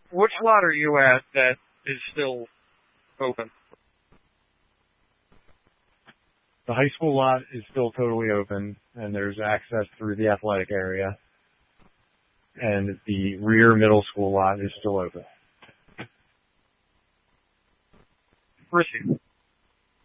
Which lot are you at that is still open? The high school lot is still totally open, and there's access through the athletic area. And the rear middle school lot is still open. Richie.